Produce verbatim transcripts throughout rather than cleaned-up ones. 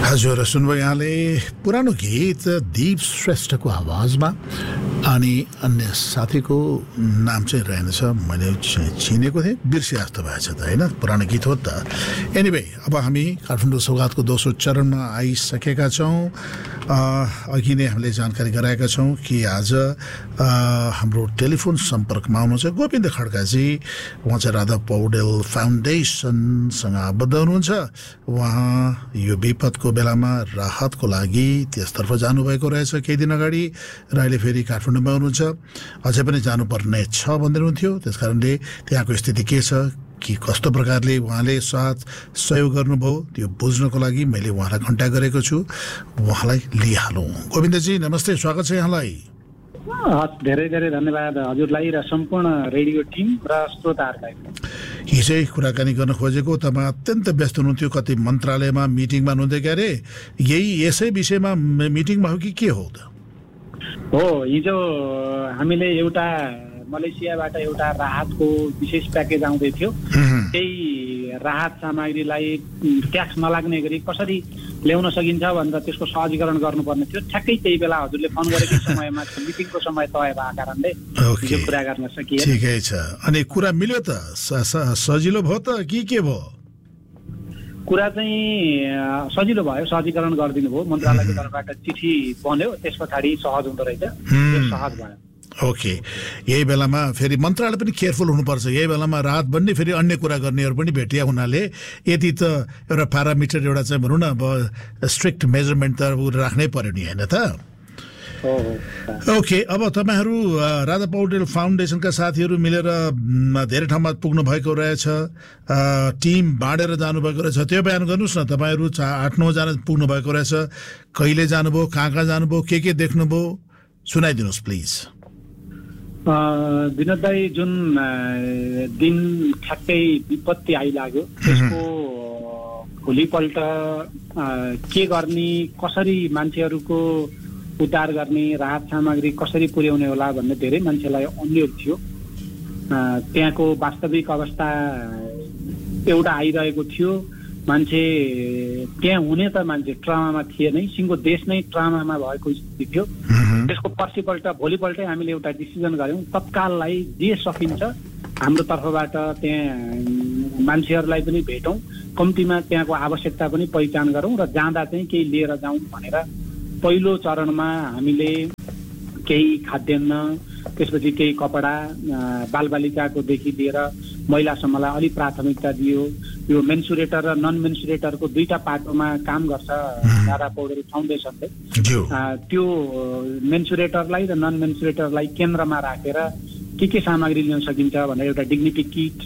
हजुर सुन्नुभयो यहाँले पुरानो गीत दीप श्रेष्ठको आवाजमा अनि अन्य साथीको नाम चाहिँ रहेनछ, मैले चिनेको थिएँ, बिर्सिया जस्तो भएछ त होइन, पुरानो गीत हो त। एनिवे अब हामी काठमाडौँ सौगातको दोस्रो चरणमा आइसकेका छौँ। अघि नै हामीले जानकारी गराएका छौँ कि आज हाम्रो टेलिफोन सम्पर्कमा आउनुहुन्छ गोविन्द खड्काजी। उहाँ चाहिँ राधा पौडेल फाउन्डेसनसँग आबद्ध हुनुहुन्छ। उहाँ यो विपदको बेलामा राहतको लागि त्यसतर्फ जानुभएको रहेछ केही दिन अगाडि र अहिले फेरि काठमाडौँमा हुनुहुन्छ। अझै पनि जानुपर्ने छ भन्दै हुनुहुन्थ्यो, त्यस कारणले त्यहाँको स्थिति के छ, कि कस्तो प्रकारले उहाँले साथ सहयोग गर्नुभयो त्यो बुझ्नको लागि मैले उहाँलाई कन्ट्याक्ट गरेको छु। उहाँलाई लिइहालौँ। गोविन्दजी नमस्ते, स्वागत छ यहाँलाई। धेरै धेरै धन्यवाद हजुरलाई र सम्पूर्ण रेडियो टिम र श्रोताहरूलाई। हिजै कुराकानी गर्न खोजेको, तपाईँ अत्यन्त व्यस्त हुनुहुन्थ्यो, कति मन्त्रालयमा मिटिङमा हुनुहुन्थ्यो क्यारे, यही यसै विषयमा मिटिङमा हो कि के हो त? हो, हिजो हामीले एउटा मलेसियाबाट एउटा राहतको विशेष प्याकेज आउँदै थियो। त्यही राहत सामग्रीलाई ट्याक्स नलाग्ने गरी कसरी ल्याउन सकिन्छ भनेर त्यसको सहजीकरण गर्नुपर्ने थियो। ठ्याक्कै त्यही बेला हजुरले फोन गरेको समयमा मिटिङको समय तय भएको कारणले कुरा गर्न सकिएन। ठिकै छ। अनि कुरा मिल्यो त, सजिलो भयो त कि के भयो? कुरा चाहिँ सजिलो भयो, सहजीकरण गरिदिनु भयो, मन्त्रालयको तर्फबाट चिठी बन्यो, त्यस पछाडि सहज हुँदो रहेछ, सहज भयो। ओके, यही बेलामा फेरि मन्त्रालय पनि केयरफुल हुनुपर्छ। यही बेलामा राहत बन्ने फेरि अन्य कुरा गर्नेहरू पनि भेटिया हुनाले यति त एउटा प्यारामिटर एउटा चाहिँ भनौँ न अब स्ट्रिक्ट मेजरमेन्ट त राख्नै पर्यो नि, होइन त? ओके, अब तपाईँहरू राधा पौडेल फाउन्डेसनका साथीहरू मिलेर धेरै ठाउँमा पुग्नु भएको रहेछ, टिम बाँडेर जानुभएको रहेछ, त्यो बयान गर्नुहोस् न। तपाईँहरू आठ नौजना पुग्नु भएको रहेछ, कहिले जानुभयो, कहाँ कहाँ जानुभयो, के के देख्नुभयो, सुनाइदिनुहोस् प्लिज। विनोद दाई, जुन दिन ठ्याक्कै विपत्ति आइलाग्यो त्यसको भोलिपल्ट के गर्ने, कसरी मान्छेहरूको उद्धार गर्ने, राहत सामग्री कसरी पुर्याउने होला भन्ने धेरै मान्छेलाई अन्योल थियो। त्यहाँको वास्तविक अवस्था एउटा आइरहेको थियो। मान्छे त्यहाँ हुने त मान्छे ट्रामामा थिए नै, सिङ्गो देश नै ट्रामामा भएको स्थिति थियो। त्यसको पर्सिपल्ट भोलिपल्टै हामीले एउटा डिसिजन गऱ्यौँ, तत्काललाई जे सकिन्छ हाम्रो तर्फबाट त्यहाँ मान्छेहरूलाई पनि भेटौँ, कम्तीमा त्यहाँको आवश्यकता पनि पहिचान गरौँ र जाँदा चाहिँ केही लिएर जाउँ भनेर पहिलो चरणमा हामीले केही खाद्यान्न, त्यसपछि केही कपडा, बालबालिकाकोदेखि लिएर महिलासम्मलाई अलिक प्राथमिकता दियो। यो मेन्सुरेटर र नन मेन्सुरेटरको दुईटा पाटोमा काम गर्छ राधा पौडेल फाउन्डेसनले। त्यो मेन्सुरेटरलाई र नन मेन्सुरेटरलाई केन्द्रमा राखेर के के सामग्री ल्याउन सकिन्छ भनेर एउटा डिग्निटी किट,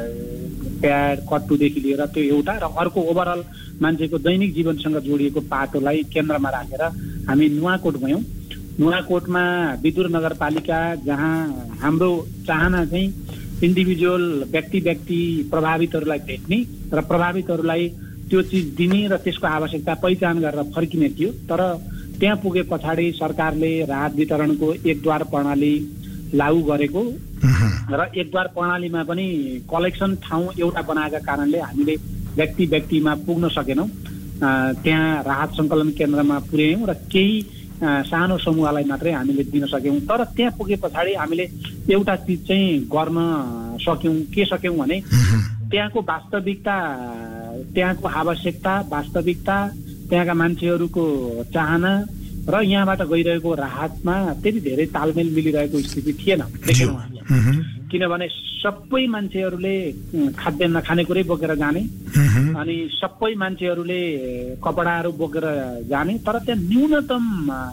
प्याड, कट्टुदेखि लिएर त्यो एउटा, र अर्को ओभरअल मान्छेको दैनिक जीवनसँग जोडिएको पाटोलाई केन्द्रमा राखेर हामी नुवाकोट गयौँ। नुवाकोटमा विदुर नगरपालिका, जहाँ हाम्रो चाहना चाहिँ इन्डिभिजुअल व्यक्ति व्यक्ति प्रभावितहरूलाई भेट्ने र प्रभावितहरूलाई त्यो चिज दिने र त्यसको आवश्यकता पहिचान गरेर फर्किने थियो। तर त्यहाँ पुगे पछाडि सरकारले राहत वितरणको एकद्वार प्रणाली लागू गरेको र एकद्वार प्रणालीमा पनि कलेक्सन ठाउँ एउटा बनाएका कारणले हामीले व्यक्ति व्यक्तिमा पुग्न सकेनौँ। त्यहाँ राहत सङ्कलन केन्द्रमा पुर्यायौँ र केही सानो समूहलाई मात्रै हामीले दिन सक्यौँ। तर त्यहाँ पुगे पछाडि हामीले एउटा चिज चाहिँ गर्न सक्यौँ। के सक्यौँ भने त्यहाँको वास्तविकता, त्यहाँको आवश्यकता, वास्तविकता, त्यहाँका मान्छेहरूको चाहना र यहाँबाट गइरहेको राहतमा त्यति धेरै तालमेल मिलिरहेको स्थिति थिएन, देखेनौँ हामीले। किनभने सबै मान्छेहरूले खाद्यान्न खानेकुरै बोकेर जाने अनि सबै मान्छेहरूले कपडाहरू बोकेर जाने, तर त्यहाँ न्यूनतम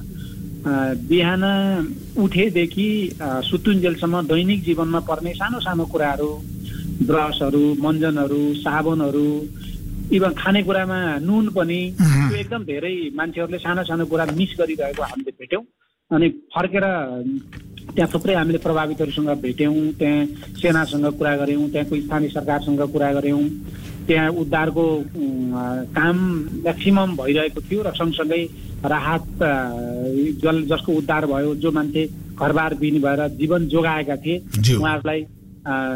बिहान उठेदेखि सुतुन्जेलसम्म दैनिक जीवनमा पर्ने सानो सानो कुराहरू, ब्रसहरू, मञ्जनहरू, साबुनहरू, इभन खानेकुरामा नुन पनि, त्यो एकदम धेरै मान्छेहरूले सानो सानो कुरा मिस गरिरहेको हामीले भेट्यौँ। अनि फर्केर त्यहाँ थुप्रै हामीले प्रभावितहरूसँग भेट्यौँ, त्यहाँ सेनासँग कुरा गऱ्यौँ, त्यहाँको स्थानीय सरकारसँग कुरा गऱ्यौँ। त्यहाँ उद्धारको काम म्याक्सिमम भइरहेको थियो र सँगसँगै राहत जल जसको उद्धार भयो, जो मान्छे घरबार बिनी भएर जीवन जोगाएका थिए उहाँहरूलाई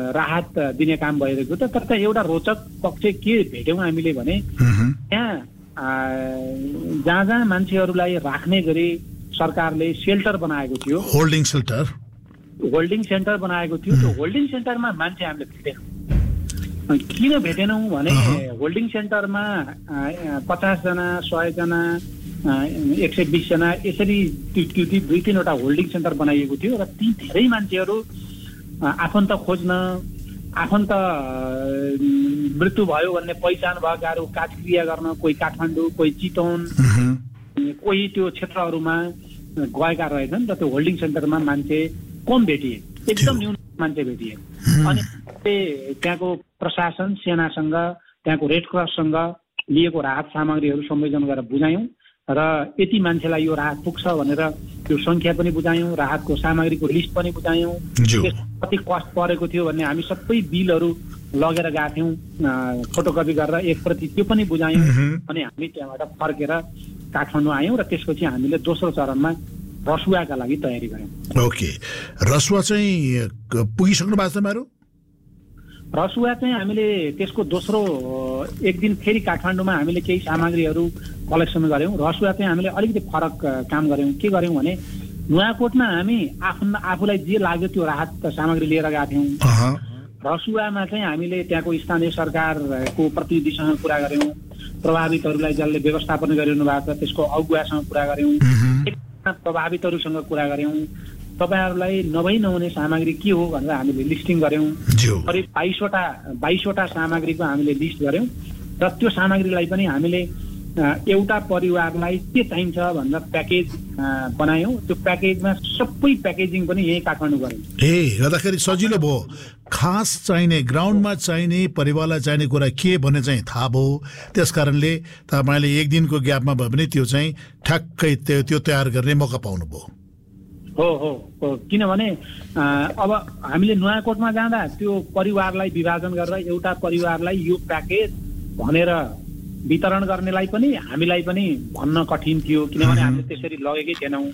राहत दिने काम भइरहेको थियो। तर एउटा रोचक पक्ष के भेट्यौँ हामीले भने त्यहाँ जहाँ जहाँ मान्छेहरूलाई राख्ने गरी सरकारले सेल्टर बनाएको थियो, होल्डिङ सेल्टर होल्डिङ सेन्टर बनाएको थियो, त्यो होल्डिङ सेन्टरमा मान्छे हामीले भेटेनौँ। किन भेटेनौँ भने होल्डिङ सेन्टरमा पचासजना सयजना एक सय बिसजना यसरी त्यो दुई तिनवटा होल्डिङ सेन्टर बनाइएको थियो र ती धेरै मान्छेहरू आफन्त खोज्न, आफन्त मृत्यु भयो भन्ने पहिचान भएकाहरू काजक्रिया गर्न, कोही काठमाडौँ, कोही चितवन, कोही त्यो क्षेत्रहरूमा गएका रहेछन् र त्यो होल्डिङ सेन्टरमा मान्छे कम भेटिए, एकदम न्यून मान्छे भेटिए। अनि त्यहाँको प्रशासन, सेनासँग, त्यहाँको रेड क्रससँग लिएको राहत सामग्रीहरू संयोजन गरेर बुझायौँ र यति मान्छेलाई यो राहत पुग्छ भनेर त्यो सङ्ख्या पनि बुझायौँ, राहतको सामग्रीको लिस्ट पनि बुझायौँ, कति कस्ट परेको थियो भन्ने हामी सबै बिलहरू लगेर गएका थियौँ फोटोकपी गरेर एक प्रति, त्यो पनि बुझायौँ। अनि हामी त्यहाँबाट फर्केर काठमाडौँ आयौँ र त्यसपछि हामीले दोस्रो चरणमा रसुवाका लागि तयारी गऱ्यौँ। ओके, रसुवा चाहिँ पुगिसक्नु भएको छ मेरो? रसुवा चाहिँ हामीले त्यसको दोस्रो एक दिन फेरि काठमाडौँमा हामीले केही सामग्रीहरू कलेक्सन गऱ्यौँ। रसुवा चाहिँ हामीले अलिकति फरक काम गऱ्यौँ। के गऱ्यौँ भने नुवाकोटमा हामी आफ्नो आफूलाई जे लाग्यो त्यो राहत सामग्री लिएर गएका थियौँ। रसुवामा चाहिँ हामीले त्यहाँको स्थानीय सरकारको प्रतिनिधिसँग कुरा गऱ्यौँ, प्रभावितहरूलाई जसले व्यवस्थापन गरिरहनु भएको छ त्यसको अगुवासँग कुरा गऱ्यौँ, प्रभावितहरूसँग कुरा गऱ्यौँ, तपाईँहरूलाई नभई नहुने सामग्री के हो भनेर हामीले लिस्टिङ गऱ्यौँ। करिब बाइसवटा बाइसवटा सामग्रीको हामीले लिस्ट गऱ्यौँ र त्यो सामग्रीलाई पनि हामीले एउटा परिवारलाई के चाहिन्छ भनेर प्याकेज बनायौँ। त्यो प्याकेजमा सबै प्याकेजिङ पनि यही काठमाडौँ गऱ्यौँ। ए गर्दाखेरि सजिलो भयो, खास चाहिने ग्राउन्डमा चाहिने परिवारलाई चाहिने कुरा के भन्ने चाहिँ थाहा भयो। त्यस कारणले तपाईँले एक दिनको ग्यापमा भयो भने त्यो चाहिँ ठ्याक्कै त्यो तयार गर्ने मौका पाउनुभयो। हो हो हो किनभने अब हामीले नुवाकोटमा जाँदा त्यो परिवारलाई विभाजन गरेर एउटा परिवारलाई यो प्याकेज भनेर वितरण गर्नेलाई पनि हामीलाई पनि भन्न कठिन थियो, किनभने हामीले त्यसरी लगेकै थिएनौँ।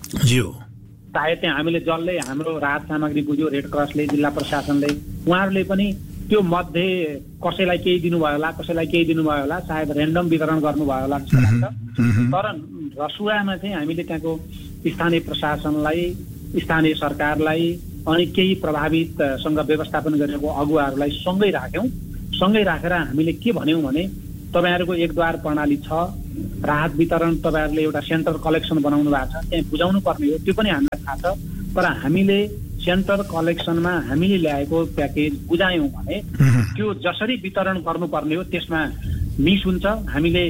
सायद त्यहाँ हामीले जसले हाम्रो राहत सामग्री बुझ्यो, रेड क्रसले, जिल्ला प्रशासनले, उहाँहरूले पनि त्यो मध्ये कसैलाई केही दिनुभयो होला, कसैलाई केही दिनुभयो होला, सायद ऱ्यान्डम वितरण गर्नुभयो होला जस्तो लाग्छ। तर रसुवामा चाहिँ हामीले त्यहाँको स्थानीय प्रशासनलाई, स्थानीय सरकारलाई अनि केही प्रभावितसँग व्यवस्थापन गरेको अगुवाहरूलाई सँगै राख्यौँ। सँगै राखेर हामीले के भन्यौँ भने तपाईँहरूको एकद्वार प्रणाली छ, राहत वितरण तपाईँहरूले एउटा सेन्टर कलेक्सन बनाउनु भएको छ, त्यहाँ बुझाउनु पर्ने हो, त्यो पनि हामीलाई थाहा छ। तर हामीले सेन्टर कलेक्सनमा हामीले ल्याएको प्याकेज बुझायौँ भने त्यो जसरी वितरण गर्नुपर्ने हो त्यसमा मिस हुन्छ। हामीले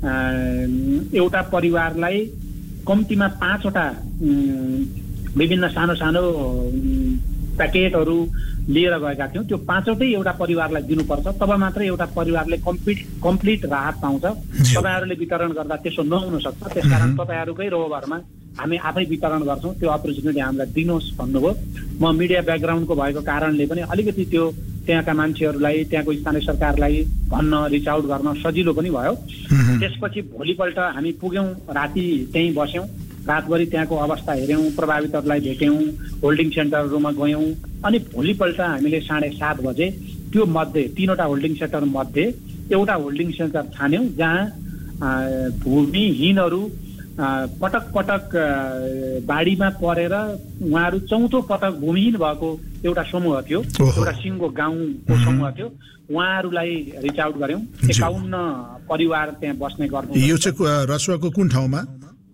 एउटा परिवारलाई कम्तीमा पाँचवटा विभिन्न सानो सानो प्याकेटहरू लिएर गएका थियौँ। त्यो पाँचवटै एउटा परिवारलाई दिनुपर्छ, तब मात्रै एउटा परिवारले कम्प्लिट कम्प्लिट राहत पाउँछ। तपाईँहरूले वितरण गर्दा त्यसो नहुन सक्छ। त्यसकारण तपाईँहरूकै रोभरमा हामी आफै वितरण गर्छौँ, त्यो अपर्च्युनिटी हामीलाई दिनुहोस् भन्नुभयो। म मिडिया ब्याकग्राउन्डको भएको कारणले पनि अलिकति त्यो त्यहाँका मान्छेहरूलाई, त्यहाँको स्थानीय सरकारलाई भन्न, रिच आउट गर्न सजिलो पनि भयो। त्यसपछि भोलिपल्ट हामी पुग्यौँ, राति त्यहीँ बस्यौँ, रातभरि त्यहाँको अवस्था हेऱ्यौँ, प्रभावितहरूलाई भेट्यौँ, होल्डिङ सेन्टरहरूमा गयौँ। अनि भोलिपल्ट हामीले साढे सात बजे त्यो मध्ये तीनवटा होल्डिङ सेन्टर मध्ये एउटा होल्डिङ सेन्टर छान्यौँ जहाँ भूमिहीनहरू पटक पटक बाढीमा परेर उहाँहरू चौथो पटक भूमिहीन भएको एउटा समूह थियो, एउटा सिङ्गो गाउँको समूह थियो। उहाँहरूलाई रिच आउट गऱ्यौँ। एकाउन्न परिवार त्यहाँ बस्ने गर्नु। यो चाहिँ रसुवाको कुन ठाउँमा?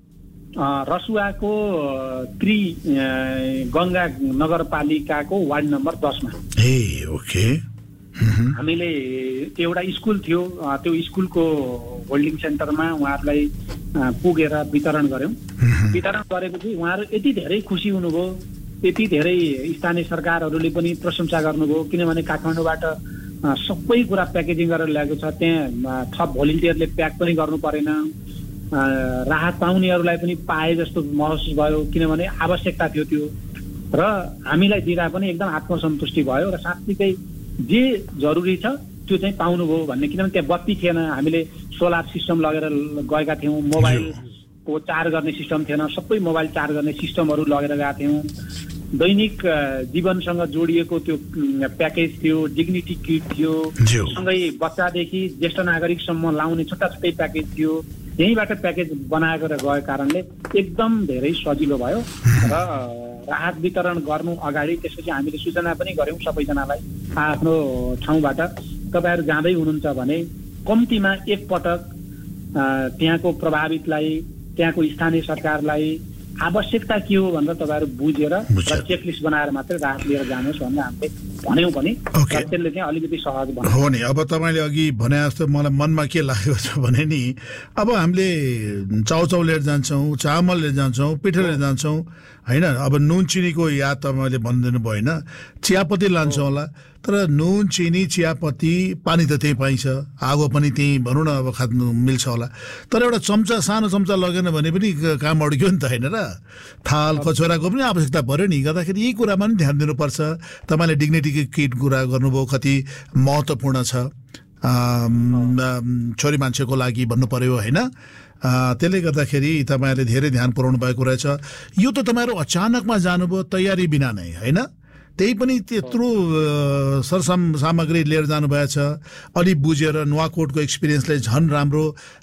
रसुवाको त्रि गङ्गा नगरपालिकाको वार्ड नम्बर दसमा। ए ओके। हामीले एउटा स्कुल थियो, त्यो स्कुलको होल्डिङ सेन्टरमा उहाँहरूलाई पुगेर वितरण गऱ्यौँ। वितरण गरेपछि उहाँहरू यति धेरै खुसी हुनुभयो, यति धेरै स्थानीय सरकारहरूले पनि प्रशंसा गर्नुभयो, किनभने काठमाडौँबाट सबै कुरा प्याकेजिङ गरेर ल्याएको छ। त्यहाँ थप भोलिन्टियरले प्याक पनि गर्नु परेन, राहत पाउनेहरूलाई पनि पाए जस्तो महसुस भयो, किनभने आवश्यकता थियो त्यो। र हामीलाई दिँदा पनि एकदम आत्मसन्तुष्टि भयो र साँच्चीकै जे जरुरी छ त्यो चाहिँ पाउनुभयो भन्ने, किनभने त्यहाँ बत्ती थिएन, हामीले सोलर सिस्टम लगेर गएका थियौँ, मोबाइलको चार्ज गर्ने सिस्टम थिएन, सबै मोबाइल चार्ज गर्ने सिस्टमहरू लगेर गएका थियौँ। दैनिक जीवनसँग जोडिएको त्यो प्याकेज थियो, डिग्निटी किट थियो, सँगै बच्चादेखि ज्येष्ठ नागरिकसम्म लाउने छुट्टा छुट्टै प्याकेज थियो। यहीँबाट प्याकेज बनाएको र गएको कारणले एकदम धेरै सजिलो भयो र राहत वितरण गर्नु अगाडि त्यसपछि हामीले सूचना पनि गऱ्यौँ सबैजनालाई आफ्नो ठाउँबाट तपाईँहरू जाँदै हुनुहुन्छ भने कम्तीमा एकपटक त्यहाँको प्रभावितलाई त्यहाँको स्थानीय सरकारलाई आवश्यकता के हो भनेर तपाईँहरू बुझेर र चेकलिस्ट बनाएर मात्रै राहत लिएर जानुहोस् भनेर हामीले भन्यौँ पनि त्यसले चाहिँ अलिकति सहज भयो हो नि। अब तपाईँले अघि भने जस्तो मलाई मनमा के लागेको छ भने नि अब हामीले चाउचाउ लिएर जान्छौँ, चामल लिएर जान्छौँ, पिठो लिएर जान्छौँ होइन। अब नुन चिनीको याद तपाईँले भनिदिनु भयो होइन, चियापत्ती लान्छौँ होला, तर नुन चिनी चियापत्ती पानी त त्यहीँ पाइन्छ, आगो पनि त्यहीँ भनौँ न अब खानु मिल्छ होला। तर एउटा चम्चा सानो चम्चा लगेन भने पनि काम अड्क्यो नि त होइन र। थाल कचौराको पनि आवश्यकता पऱ्यो नि, गर्दाखेरि यी कुरामा पनि ध्यान दिनुपर्छ। तपाईँले डिग्निटीको किट कुरा गर्नुभयो, कति महत्त्वपूर्ण छ छोरी मान्छेको लागि भन्नु पर्यो होइन। त्यसले गर्दाखेरि तपाईँहरूले धेरै ध्यान पुर्याउनु भएको रहेछ। यो त तपाईँहरू अचानकमा जानुभयो तयारी बिना नै होइन, त्यही पनि त्यत्रो सरसाम सामग्री लिएर जानुभएछ, अलि बुझेर नुवाकोटको एक्सपिरियन्सले झन् राम्रो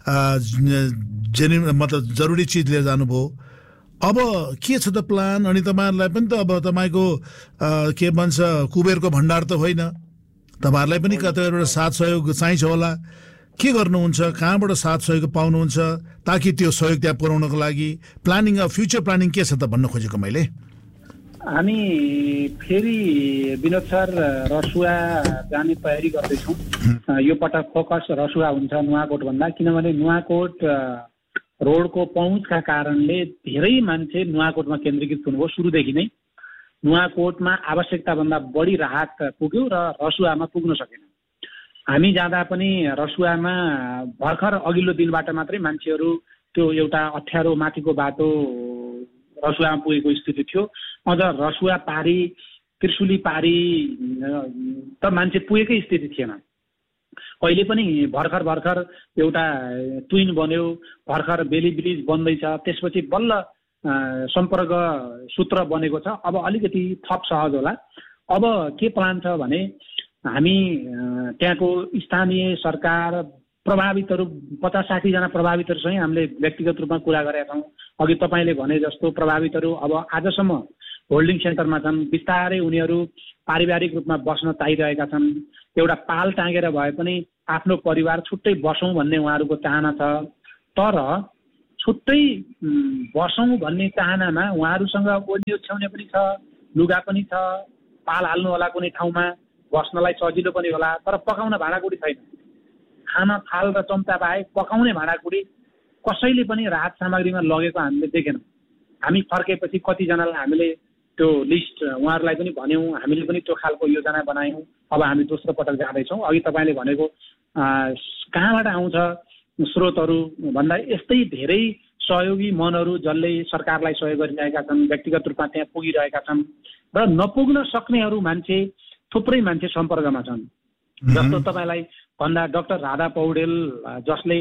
जेन्यु मतलब जरुरी चिज लिएर जानुभयो। अब के छ त प्लान? अनि तपाईँहरूलाई पनि त अब तपाईँको के भन्छ कुबेरको भण्डार त होइन, तपाईँहरूलाई पनि कतिवटा साथ सहयोग चाहिन्छ होला। के गर्नुहुन्छ, कहाँबाट साथ सहयोग पाउनुहुन्छ ताकि त्यो सहयोग त्यहाँ पुर्याउनको लागि प्लानिङ फ्युचर प्लानिङ के छ त भन्न खोजेको मैले। हामी फेरि विनोद सर रसुवा जाने तयारी गर्दैछौँ। यो पटक फोकस रसुवा हुन्छ नुवाकोट भन्दा, किनभने नुवाकोट रोडको पहुँचका कारणले धेरै मान्छे नुवाकोटमा केन्द्रीकृत हुनुभयो सुरुदेखि नै। नुवाकोटमा आवश्यकताभन्दा बढी राहत पुग्यो र रसुवामा पुग्न सकेन। हामी जाँदा पनि रसुवामा भर्खर अघिल्लो दिनबाट मात्रै मान्छेहरू त्यो एउटा अप्ठ्यारो माथिको बाटो रसुवामा पुगेको स्थिति थियो। अझ रसुवा पारी त्रिशुली पारी त मान्छे पुगेकै स्थिति थिएन। अहिले पनि भर्खर भर्खर एउटा ट्विन बन्यो, भर्खर बेली ब्रिज बन्दैछ, त्यसपछि बल्ल सम्पर्क सूत्र बनेको छ। अब अलिकति थप सहज होला। अब के प्लान छ भने हामी त्यहाँको स्थानीय सरकार प्रभावितहरू पचास साठीजना प्रभावितहरूसँग हामीले व्यक्तिगत रूपमा कुरा गरेका छौँ। अघि तपाईँले भने जस्तो प्रभावितहरू अब आजसम्म होल्डिङ सेन्टरमा छन्, बिस्तारै उनीहरू पारिवारिक रूपमा बस्न चाहिरहेका छन्। एउटा पाल टाँगेर भए पनि आफ्नो परिवार छुट्टै बसौँ भन्ने उहाँहरूको चाहना छ। तर छुट्टै बसौँ भन्ने चाहनामा उहाँहरूसँग ओड्ने ओछ्याउने पनि छ, लुगा पनि छ, पाल हाल्नु होला कुनै ठाउँमा, बस्नलाई सजिलो पनि होला, तर पकाउन भाँडाकुडी छैन। खान थाल र चम्चा बाहेक पकाउने भाँडाकुडी कसैले पनि राहत सामग्रीमा लगेको हामीले देखेनौँ। हामी फर्केपछि कतिजनालाई हामीले त्यो लिस्ट उहाँहरूलाई पनि भन्यौँ, हामीले पनि त्यो खालको योजना बनायौँ। अब हामी दोस्रो पटक जाँदैछौँ। अघि तपाईँले भनेको कहाँबाट आउँछ स्रोतहरू भन्दा यस्तै धेरै सहयोगी मनहरू जसले सरकारलाई सहयोग गरिरहेका छन्, व्यक्तिगत रूपमा त्यहाँ पुगिरहेका छन् र नपुग्न सक्नेहरू मान्छे थुप्रै मान्छे सम्पर्कमा छन्। जस्तो तपाईँलाई भन्दा डाक्टर राधा पौडेल जसले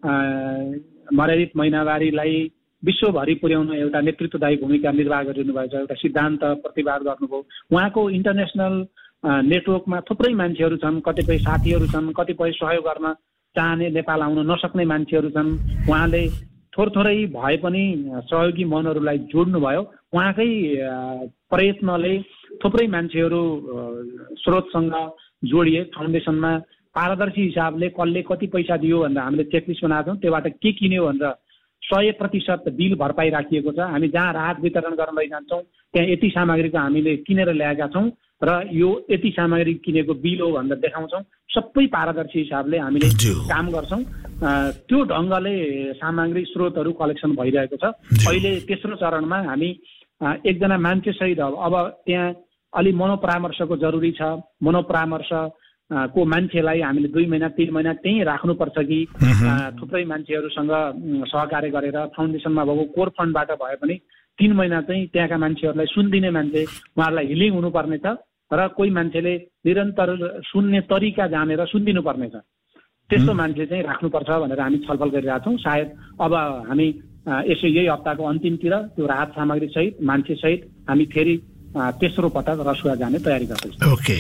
मर्यादित महिनावारीलाई विश्वभरि पुर्याउन एउटा नेतृत्वदायी भूमिका निर्वाह गरिरहनु भएको छ, एउटा सिद्धान्त प्रतिवाद गर्नुभयो। उहाँको इन्टरनेसनल नेटवर्कमा थुप्रै मान्छेहरू छन्, कतिपय साथीहरू छन्, कतिपय सहयोग गर्न चाहने नेपाल आउन नसक्ने मान्छेहरू छन्। उहाँले थोर थोरै भए पनि सहयोगी मनहरूलाई जोड्नुभयो। उहाँकै प्रयत्नले थुप्रै मान्छेहरू स्रोतसँग जोडिए। फाउन्डेसनमा पारदर्शी हिसाबले कसले कति पैसा दियो भनेर हामीले चेकलिस्ट बनाएको छौँ। त्योबाट के किन्यो भनेर सय प्रतिशत बिल भरपाई राखिएको छ। हामी जहाँ राहत वितरण गर्न लैजान्छौँ त्यहाँ यति सामग्रीको हामीले किनेर ल्याएका छौँ र यो यति सामग्री किनेको बिल हो भनेर देखाउँछौँ। सबै पारदर्शी हिसाबले हामीले काम गर्छौँ। त्यो ढङ्गले सामग्री स्रोतहरू कलेक्सन भइरहेको छ। अहिले तेस्रो चरणमा हामी एकजना मान्छे सहित अब त्यहाँ अलि मनोपरामर्शको जरुरी छ। मनोपरामर्श को मान्छेलाई हामीले दुई महिना तीन महिना त्यहीँ राख्नुपर्छ कि थुप्रै मान्छेहरूसँग सहकार्य गरेर फाउन्डेसनमा भएको कोर फन्डबाट भए पनि तीन महिना चाहिँ त्यहाँका मान्छेहरूलाई सुनिदिने मान्छे उहाँहरूलाई हिलिङ हुनुपर्ने छ र कोही मान्छेले निरन्तर सुन्ने तरिका जानेर सुनिदिनु पर्ने छ। त्यस्तो मान्छे चाहिँ राख्नुपर्छ भनेर हामी छलफल गरिरहेका छौँ। सायद अब हामी यसो यही हप्ताको अन्तिमतिर त्यो राहत सामग्री सहित मान्छे सहित हामी फेरि तेस्रो पटक रसुवा जाने तयारी गर्दैछौँ। ओके,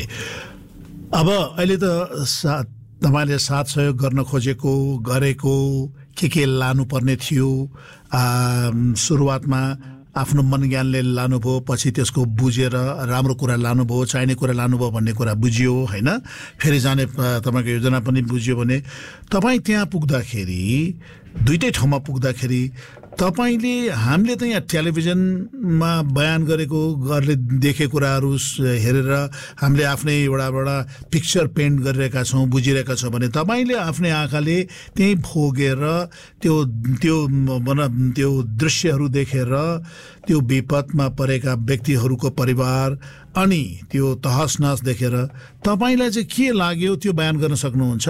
अब अहिले त सा तपाईँले साथ सहयोग गर्न खोजेको गरेको के के लानुपर्ने थियो, सुरुवातमा आफ्नो मनज्ञानले लानुभयो, पछि त्यसको बुझेर राम्रो कुरा लानुभयो, चाहिने कुरा लानुभयो भन्ने कुरा बुझियो होइन, फेरि जाने तपाईँको योजना पनि बुझ्यो भने तपाईँ त्यहाँ पुग्दाखेरि, दुइटै ठाउँमा पुग्दाखेरि तपाईँले हामीले त यहाँ टेलिभिजनमा बयान गरेको गरेर देखेको कुराहरू हेरेर हामीले आफ्नै एउटाबाट पिक्चर पेन्ट गरिरहेका छौँ, बुझिरहेका छौँ भने तपाईँले आफ्नै आँखाले त्यहीँ भोगेर त्यो त्यो भन त्यो दृश्यहरू देखेर त्यो विपदमा परेका व्यक्तिहरूको परिवार अनि त्यो तहस नहस देखेर तपाईँलाई चाहिँ के लाग्यो त्यो बयान गर्न सक्नुहुन्छ?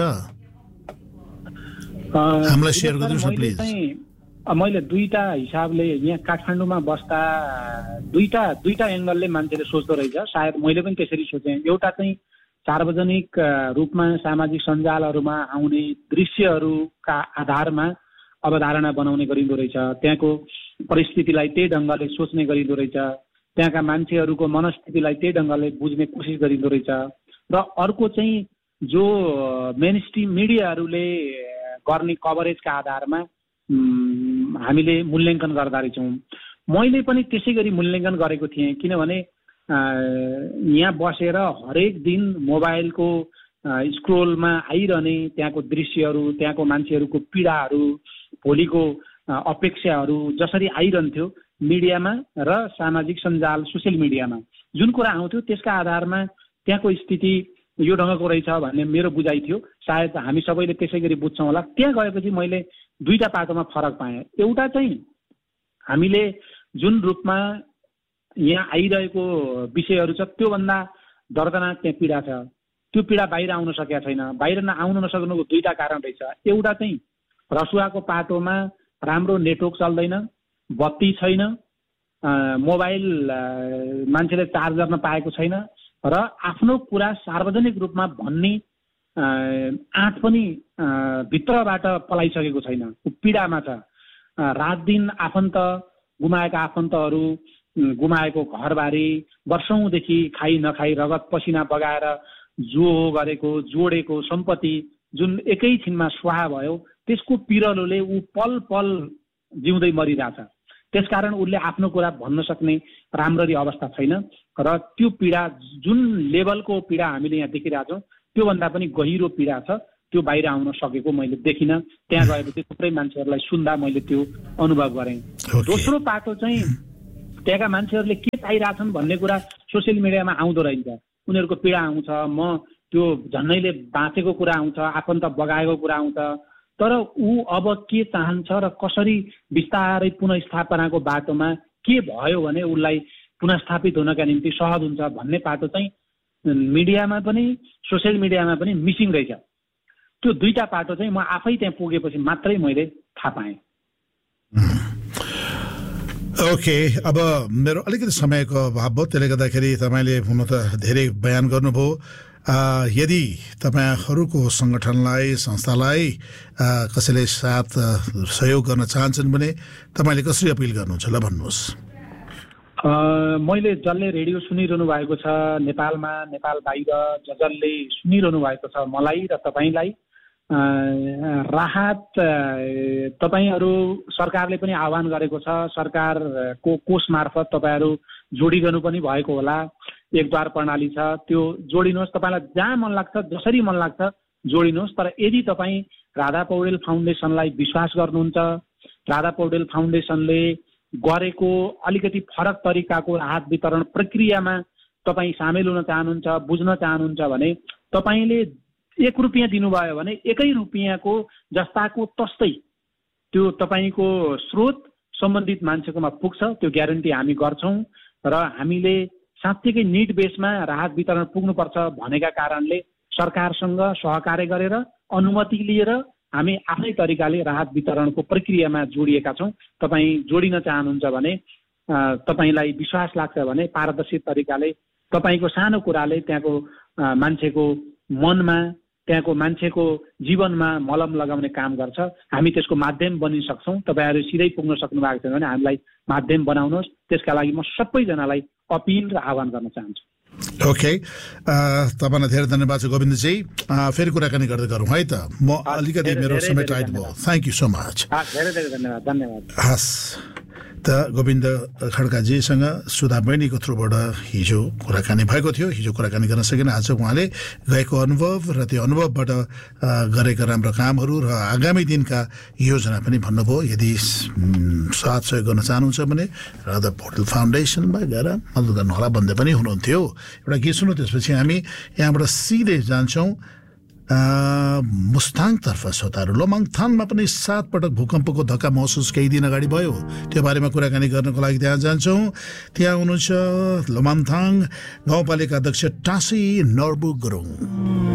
हामीलाई सेयर गरिदिनुहोस् न प्लिज। मैले दुईटा हिसाबले यहाँ काठमाडौँमा बस्दा दुईटा दुईटा एङ्गलले मान्छेले सोच्दो रहेछ, सायद मैले पनि त्यसरी सोचेँ। एउटा चाहिँ सार्वजनिक रूपमा सामाजिक सञ्जालहरूमा आउने दृश्यहरूका आधारमा अवधारणा बनाउने गरिँदो रहेछ, त्यहाँको परिस्थितिलाई त्यही ढङ्गले सोच्ने गरिँदो रहेछ, त्यहाँका मान्छेहरूको मनस्थितिलाई त्यही ढङ्गले बुझ्ने कोसिस गरिँदो रहेछ। र अर्को चाहिँ जो मेन स्ट्रिम मिडियाहरूले गर्ने कभरेजका आधारमा हामीले मूल्याङ्कन गर्दा रहेछौँ। मैले पनि त्यसै गरी मूल्याङ्कन गरेको थिएँ, किनभने यहाँ बसेर हरेक दिन मोबाइलको स्क्रोलमा आइरहने त्यहाँको दृश्यहरू, त्यहाँको मान्छेहरूको पीडाहरू, भोलिको अपेक्षाहरू जसरी आइरहन्थ्यो मिडियामा र सामाजिक सञ्जाल सोसियल मिडियामा जुन कुरा आउँथ्यो त्यसका आधारमा त्यहाँको स्थिति यो ढङ्गको रहेछ भन्ने मेरो बुझाइ थियो। सायद हामी सबैले त्यसै गरी बुझ्छौँ होला। त्यहाँ गएपछि मैले दुईटा पाटोमा फरक पाएँ। एउटा चाहिँ हामीले जुन रूपमा यहाँ आइरहेको विषयहरू छ त्योभन्दा दर्दनाक त्यहाँ पीडा छ, त्यो पीडा बाहिर आउन सकेका छैन। बाहिर नआउन नसक्नुको दुईटा कारण रहेछ। एउटा चाहिँ रसुवाको पाटोमा राम्रो नेटवर्क चल्दैन, बत्ती छैन, मोबाइल मान्छेले चार्ज गर्न पाएको छैन र आफ्नो कुरा सार्वजनिक रूपमा भन्ने आँट पनि भित्रबाट पलाइसकेको छैन, पीडामा छ। रात दिन आफन्त गुमाएका आफन्तहरू, गुमाएको घरबारी, वर्षौँदेखि खाइ नखाई रगत पसिना बगाएर जो गरेको जोडेको सम्पत्ति जुन एकैछिनमा स्वाहा भयो, त्यसको पिरलोले ऊ पल पल जिउँदै मरिरहेछ। त्यसकारण उसले आफ्नो कुरा भन्न सक्ने राम्ररी अवस्था छैन र त्यो पीडा जुन लेभलको पीडा हामीले यहाँ देखिरहेछौँ त्योभन्दा पनि गहिरो पीडा छ, त्यो बाहिर आउन सकेको मैले देखिनँ। त्यहाँ गएपछि थुप्रै मान्छेहरूलाई सुन्दा मैले त्यो अनुभव गरेँ। दोस्रो पाटो चाहिँ त्यहाँका मान्छेहरूले के पाइरहेछन् भन्ने कुरा सोसियल मिडियामा आउँदो रहेछ। उनीहरूको पीडा आउँछ, म त्यो झन्नैले बाँचेको कुरा आउँछ, आफन्त बगाएको कुरा आउँछ, तर ऊ अब के चाहन्छ र कसरी बिस्तारै पुनस्थापनाको बाटोमा के भयो भने उसलाई पुनस्थापित हुनका निम्ति सहज हुन्छ भन्ने पाटो चाहिँ मिडियामा पनि सोसियल मिडियामा पनि मिसिङ रहेछ। त्यो दुईटा पाटो चाहिँ म आफै त्यहाँ पुगेपछि मात्रै मैले थाहा पाएँ। ओके, अब मेरो अलिकति समयको अभाव भयो, त्यसले गर्दाखेरि तपाईँले हुन त धेरै बयान गर्नुभयो। यदि तपाईँहरूको सङ्गठनलाई, संस्थालाई कसैले साथ सहयोग गर्न चाहन्छन् भने तपाईँले कसरी अपिल गर्नुहुन्छ, ल भन्नुहोस्। मैले जसले रेडियो सुनिरहनु भएको छ नेपालमा, नेपाल बाहिर ज जसले सुनिरहनु भएको छ मलाई र तपाईँलाई राहत तपाईँहरू सरकारले पनि आह्वान गरेको छ, सरकारको कोष मार्फत तपाईँहरू जोडिरहनु पनि भएको होला। एकद्वार प्रणाली छ, त्यो जोडिनुहोस्। तपाईँलाई जहाँ मन लाग्छ, जसरी मन लाग्छ जोडिनुहोस्। तर यदि तपाईँ राधा पौडेल फाउन्डेसनलाई विश्वास गर्नुहुन्छ, राधा पौडेल फाउन्डेसनले गरेको अलिकति फरक तरिकाको राहत वितरण प्रक्रियामा तपाईँ सामेल हुन चाहनुहुन्छ, बुझ्न चाहनुहुन्छ भने तपाईँले एक रुपियाँ दिनुभयो भने एकै रुपियाँको जस्ताको तस्तै त्यो तपाईँको स्रोत सम्बन्धित मान्छेकोमा पुग्छ। त्यो ग्यारेन्टी हामी गर्छौँ र हामीले साँच्चैकै निड बेसमा राहत वितरण पुग्नुपर्छ भनेका कारणले सरकारसँग सहकार्य गरेर अनुमति लिएर हामी आफ्नै तरिकाले राहत वितरणको प्रक्रियामा जोडिएका छौँ। तपाईँ जोडिन चाहनुहुन्छ भने, तपाईँलाई विश्वास लाग्छ भने पारदर्शी तरिकाले तपाईँको सानो कुराले त्यहाँको मान्छेको मनमा, त्यहाँको मान्छेको जीवनमा मलम लगाउने काम गर्छ। हामी त्यसको माध्यम बनिन सक्छौँ। तपाईँहरू सिधै पुग्न सक्नु भएको छैन भने हामीलाई माध्यम बनाउनुहोस्। त्यसका लागि म सबैजनालाई अपिल र आह्वान गर्न चाहन्छु। ओके तपाईँलाई धेरै धन्यवाद छ गोविन्दजी फेरि कुराकानी गर्दै गरौँ है त म अलिकति मेरो समय टाइट भयो थ्याङ्क यू सो मच धेरै धेरै धन्यवाद धन्यवाद हस् त गोविन्द खड्काजीसँग सुधा बहिनीको थ्रुबाट हिजो कुराकानी भएको थियो हिजो कुराकानी गर्न सकेन आज उहाँले गएको अनुभव र त्यो अनुभवबाट गरेका राम्रा कामहरू र आगामी दिनका योजना पनि भन्नुभयो यदि साथ सहयोग गर्न चाहनुहुन्छ भने राधा पोर्टल फाउन्डेसनमा गएर मद्दत गर्नुहोला भन्दै पनि हुनुहुन्थ्यो एउटा गीत सुन्नु त्यसपछि हामी यहाँबाट सिधै जान्छौँ मुस्ताङतर्फ श्रोताहरू लोमाङथानमा पनि सात पटक भूकम्पको धक्का महसुस केही दिन अगाडि भयो त्यो बारेमा कुराकानी गर्नको लागि त्यहाँ जान्छौँ त्यहाँ हुनुहुन्छ लोमाङथाङ गाउँपालिका अध्यक्ष टाँसी नर्बु गुरुङ